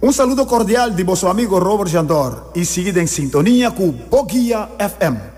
Un saludo cordial de vuestro amigo Robert Jandor y seguid en sintonía con Boguía FM.